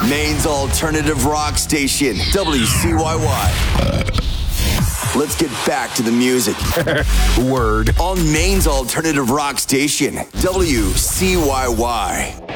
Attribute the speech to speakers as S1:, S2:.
S1: Maine's alternative rock station, WCYY. Let's get back to the music.
S2: Word.
S1: On Maine's alternative rock station, WCYY.